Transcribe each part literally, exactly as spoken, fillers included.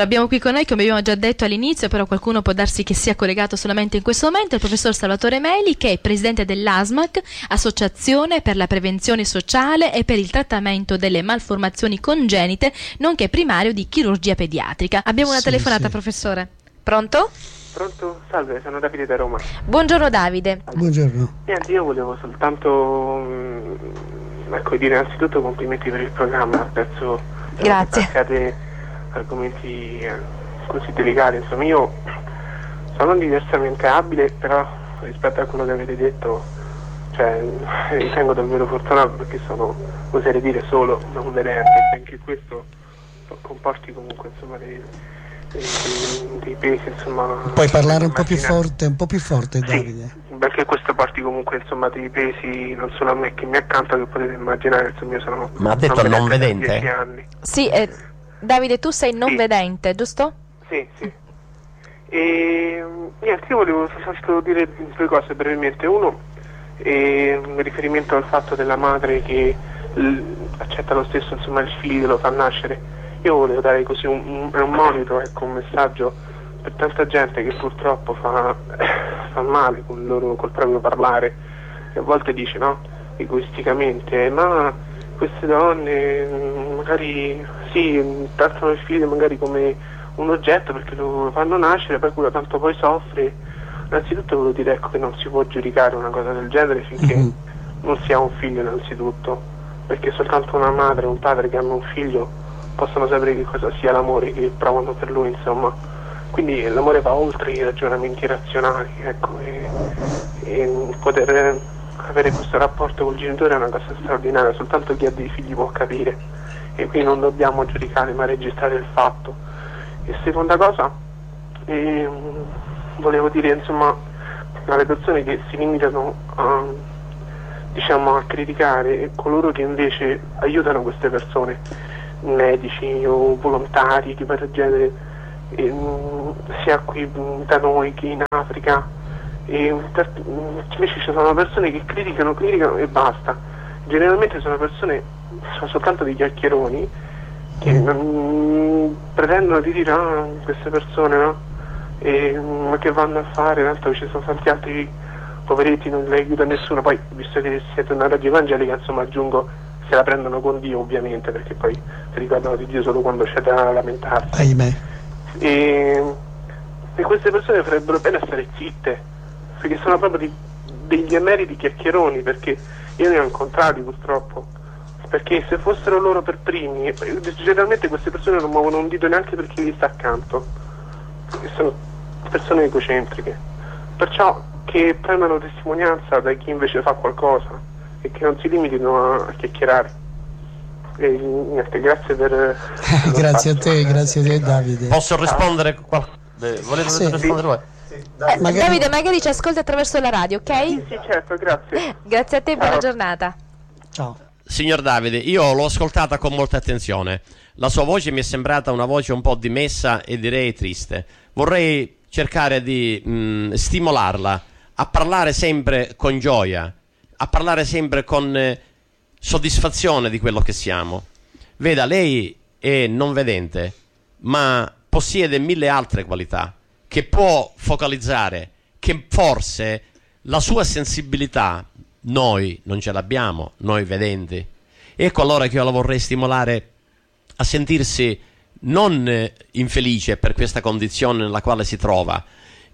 Abbiamo qui con noi, come abbiamo già detto all'inizio, però qualcuno può darsi che sia collegato solamente in questo momento, il professor Salvatore Meli, che è presidente dell'A S M A C, Associazione per la Prevenzione Sociale e per il Trattamento delle Malformazioni Congenite, nonché primario di chirurgia pediatrica. Abbiamo una Sì, telefonata, sì. professore. Pronto? Pronto? Salve, sono Davide da Roma. Buongiorno Davide. Buongiorno. Niente, io volevo soltanto mh, ecco, dire innanzitutto complimenti per il programma, penso Grazie. toccate argomenti eh, così delicati, insomma io sono diversamente abile, però rispetto a quello che avete detto, cioè ritengo davvero fortunato perché sono, oserei dire, solo non vedente, benché questo comporti comunque insomma dei, dei, dei pesi, insomma. Puoi parlare un po' più immaginare. forte, un po' più forte, Sì, Davide. perché questo porti comunque insomma dei pesi non solo a me che mi accanto, che potete immaginare, insomma io sono Ma ha detto non vedente? da dieci anni. Sì, eh, Davide, tu sei non Sì. vedente, giusto? Sì, sì. E niente, io volevo soltanto dire due cose brevemente. Uno, eh, in riferimento al fatto della madre che l- accetta lo stesso insomma il figlio, lo fa nascere. Io volevo dare così un, un, un monito, ecco, un messaggio per tanta gente che purtroppo fa, fa male con il loro, col proprio parlare, e a volte dice, no, egoisticamente, ma queste donne mh, magari sì, trattano il figlio magari come un oggetto perché lo fanno nascere, per cui tanto poi soffre. Innanzitutto volevo dire, ecco, che non si può giudicare una cosa del genere finché Mhm. non si ha un figlio innanzitutto, perché soltanto una madre e un padre che hanno un figlio possono sapere che cosa sia l'amore che provano per lui, insomma. Quindi l'amore va oltre i ragionamenti razionali, ecco, e, e poter avere questo rapporto col genitore è una cosa straordinaria, soltanto chi ha dei figli può capire, e qui non dobbiamo giudicare ma registrare il fatto. E seconda cosa, ehm, volevo dire insomma alle persone che si limitano a, diciamo, a criticare coloro che invece aiutano queste persone, medici o volontari di vario genere, ehm, sia qui da noi che in Africa, e per, invece ci sono persone che criticano, criticano e basta. Generalmente sono persone, sono soltanto dei chiacchieroni che mm, pretendono di dire ah, queste persone no, e, ma che vanno a fare, tanto ci sono tanti altri poveretti, non le aiuta nessuno. Poi, visto che siete una radio evangelica, insomma, aggiungo, se la prendono con Dio ovviamente, perché poi si ricordano di Dio solo quando c'è da lamentarsi. Ahimè. E, e queste persone farebbero bene a stare zitte, perché sono proprio di, degli emeriti chiacchieroni, perché io ne ho incontrati purtroppo, perché se fossero loro per primi, generalmente queste persone non muovono un dito neanche per chi gli sta accanto, perché sono persone egocentriche, perciò che prendano testimonianza da chi invece fa qualcosa e che non si limitino a, a chiacchierare. E, niente, grazie per Grazie a te, grazie a te, Davide. Posso rispondere? Qual- eh, volete Sì. rispondere voi? Eh, Magari- Davide, magari ci ascolti attraverso la radio, ok? Sì, sì, certo, grazie. Grazie a te, buona Ciao. giornata. Ciao. Signor Davide, io l'ho ascoltata con molta attenzione. La sua voce mi è sembrata una voce un po' dimessa e direi triste. Vorrei cercare di mh, stimolarla a parlare sempre con gioia, a parlare sempre con eh, soddisfazione di quello che siamo. Veda, lei è non vedente, ma possiede mille altre qualità che può focalizzare, che forse la sua sensibilità noi non ce l'abbiamo, noi vedenti. Ecco allora che io la vorrei stimolare a sentirsi non eh, infelice per questa condizione nella quale si trova.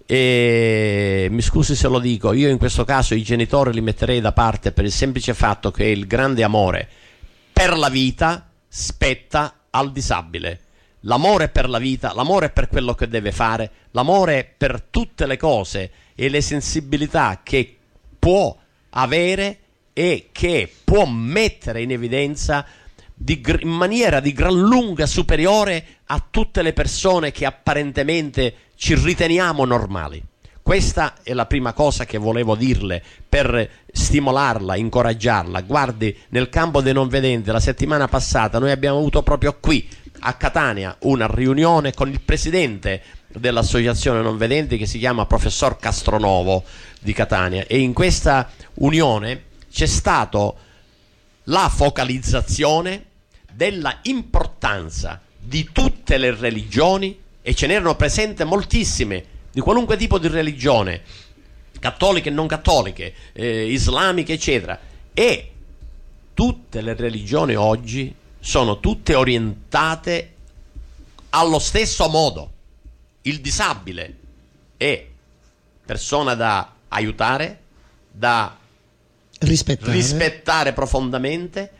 E mi scusi se lo dico, io in questo caso i genitori li metterei da parte per il semplice fatto che il grande amore per la vita spetta al disabile. L'amore per la vita, l'amore per quello che deve fare, l'amore per tutte le cose e le sensibilità che può avere e che può mettere in evidenza di, in maniera di gran lunga superiore a tutte le persone che apparentemente ci riteniamo normali. Questa è la prima cosa che volevo dirle per stimolarla, incoraggiarla. Guardi, nel campo dei non vedenti la settimana passata noi abbiamo avuto proprio qui a Catania una riunione con il presidente dell'associazione non vedenti che si chiama professor Castronovo di Catania, e in questa unione c'è stato la focalizzazione della importanza di tutte le religioni, e ce n'erano presenti moltissime, di qualunque tipo di religione, cattoliche e non cattoliche, eh, islamiche eccetera, e tutte le religioni oggi sono tutte orientate allo stesso modo. Il disabile è persona da aiutare, da rispettare, rispettare profondamente,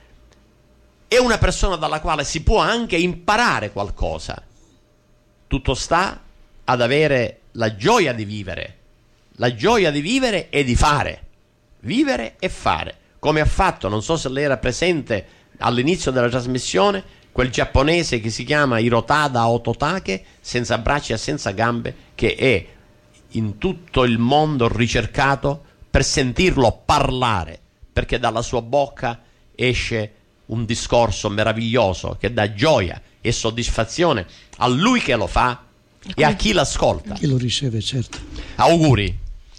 è una persona dalla quale si può anche imparare qualcosa. Tutto sta ad avere la gioia di vivere, la gioia di vivere e di fare, vivere e fare, come ha fatto, non so se lei era presente all'inizio della trasmissione, quel giapponese che si chiama Hirotada Ototake, senza braccia e senza gambe, che è in tutto il mondo ricercato per sentirlo parlare, perché dalla sua bocca esce un discorso meraviglioso che dà gioia e soddisfazione a lui che lo fa e a chi l'ascolta. Chi lo riceve, certo. Auguri.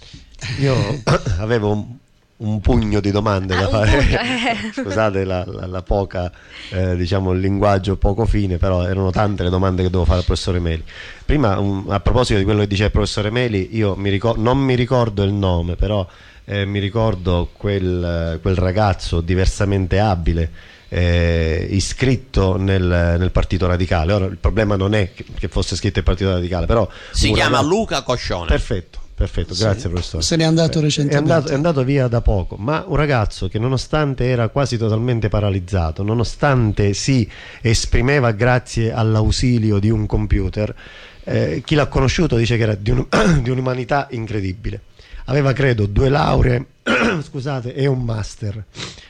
Io avevo un, un pugno di domande da fare. Scusate la, la, la poca, eh, diciamo, il linguaggio poco fine, però erano tante le domande che devo fare al professore Meli. Prima, un, a proposito di quello che diceva il professore Meli, io mi ricor- non mi ricordo il nome, però eh, mi ricordo quel, quel ragazzo diversamente abile, Eh, iscritto nel, nel Partito Radicale. Ora il problema non è che, che fosse scritto il Partito Radicale, però si chiama ragazzo... Luca Coscione. Perfetto, perfetto, Sì. grazie professore. Se n'è andato Eh, recentemente. È andato, è andato via da poco, ma un ragazzo che nonostante era quasi totalmente paralizzato, nonostante si esprimeva grazie all'ausilio di un computer, eh, chi l'ha conosciuto dice che era di, un, di un'umanità incredibile. Aveva credo due lauree scusate, e un master.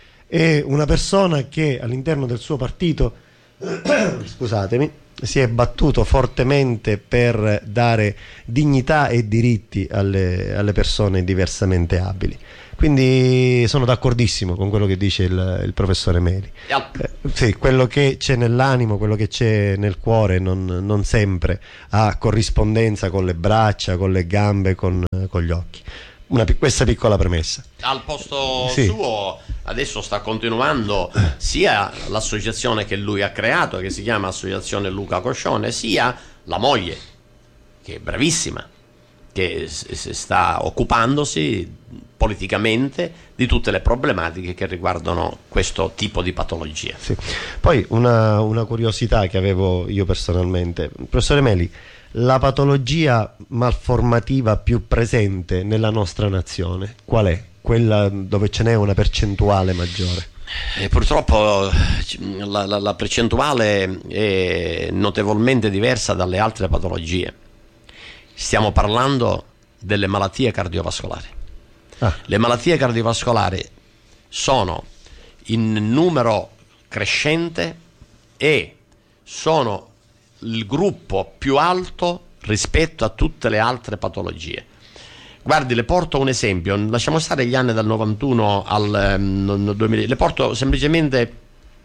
È una persona che all'interno del suo partito scusatemi, si è battuto fortemente per dare dignità e diritti alle, alle persone diversamente abili. Quindi sono d'accordissimo con quello che dice il, il professore Meli. Eh, sì, quello che c'è nell'animo, quello che c'è nel cuore non, non sempre ha corrispondenza con le braccia, con le gambe, con, con gli occhi. Una, questa piccola premessa. Al posto Sì. suo adesso sta continuando sia l'associazione che lui ha creato, che si chiama Associazione Luca Coscione, sia la moglie, che è bravissima, che s- sta occupandosi politicamente di tutte le problematiche che riguardano questo tipo di patologia. Sì. Poi una, una curiosità che avevo io personalmente, professore Meli, la patologia malformativa più presente nella nostra nazione qual è? Quella dove ce n'è una percentuale maggiore? E purtroppo la, la, la percentuale è notevolmente diversa dalle altre patologie. Stiamo parlando delle malattie cardiovascolari. Ah. Le malattie cardiovascolari sono in numero crescente e sono il gruppo più alto rispetto a tutte le altre patologie. Guardi, le porto un esempio, lasciamo stare gli anni dal novantuno al um, duemila, le porto semplicemente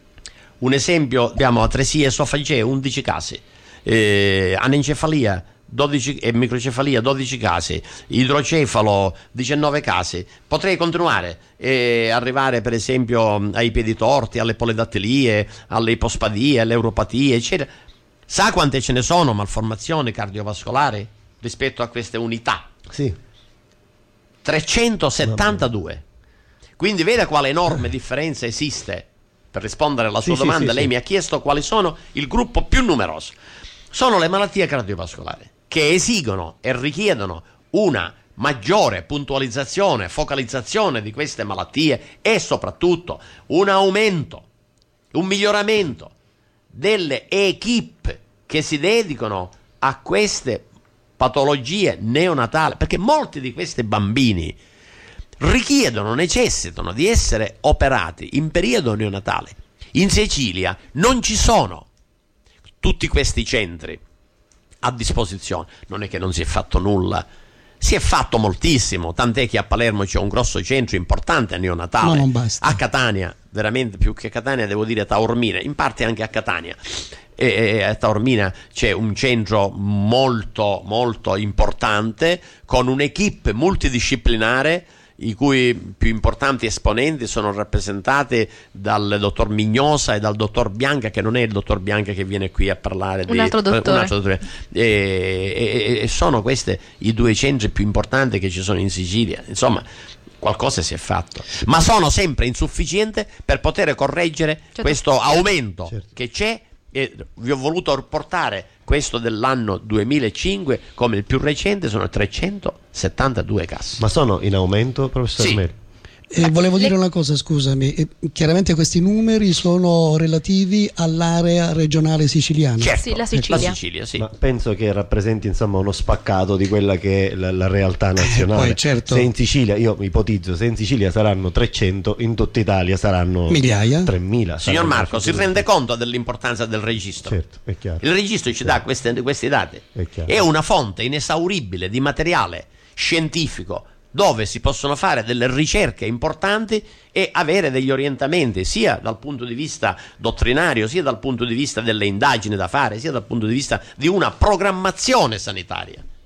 un esempio. Abbiamo atresia esofagee, undici casi, eh, anencefalia dodici, e microcefalia dodici casi, idrocefalo diciannove casi, potrei continuare e arrivare per esempio ai piedi torti, alle polidattilie, alle ipospadie, alle europatie eccetera. Sa quante ce ne sono malformazioni cardiovascolari rispetto a queste unità? Sì. trecentosettantadue. Quindi veda quale enorme differenza esiste. Per rispondere alla sua Sì, domanda, sì, sì, lei sì. mi ha chiesto quali sono il gruppo più numeroso. Sono le malattie cardiovascolari che esigono e richiedono una maggiore puntualizzazione, focalizzazione di queste malattie e soprattutto un aumento, un miglioramento delle equip che si dedicano a queste patologie neonatali, perché molti di questi bambini richiedono, necessitano di essere operati in periodo neonatale. In Sicilia non ci sono tutti questi centri a disposizione. Non è che non si è fatto nulla, si è fatto moltissimo, tant'è che a Palermo c'è un grosso centro importante neonatale. Ma non basta. A Catania, veramente più che a Catania devo dire a Taormina, in parte anche a Catania e, e a Taormina c'è un centro molto molto importante con un'equipe multidisciplinare i cui più importanti esponenti sono rappresentati dal dottor Mignosa e dal dottor Bianca, che non è il dottor Bianca che viene qui a parlare un di altro dottore, un altro dottore. E, e, e sono questi i due centri più importanti che ci sono in Sicilia. Insomma, qualcosa si è fatto, ma sono sempre insufficienti per poter correggere certo. questo aumento certo. che c'è, e vi ho voluto portare questo dell'anno duemilacinque come il più recente, sono trecentosettantadue casi. Ma sono in aumento, professor Sì. Meli? E volevo dire una cosa, scusami, e chiaramente questi numeri sono relativi all'area regionale siciliana. Certo, Sì, la Sicilia. la Sicilia, sì. Ma penso che rappresenti insomma uno spaccato di quella che è la, la realtà nazionale. Poi, certo. Se in Sicilia, io ipotizzo, se in Sicilia saranno trecento, in tutta Italia saranno Migliaia. tremila. Signor saranno Marco, si rende conto dell'importanza del registro? Certo, è chiaro. Il registro ci dà queste, questi dati. È chiaro. È una fonte inesauribile di materiale scientifico dove si possono fare delle ricerche importanti e avere degli orientamenti sia dal punto di vista dottrinario, sia dal punto di vista delle indagini da fare, sia dal punto di vista di una programmazione sanitaria.